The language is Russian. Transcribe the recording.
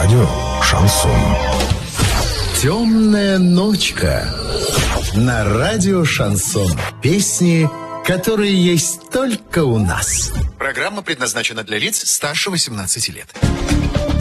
радио «Шансон». «Темная ночка» на радио «Шансон». Песни, которые есть только у нас. Программа предназначена для лиц старше 18 лет.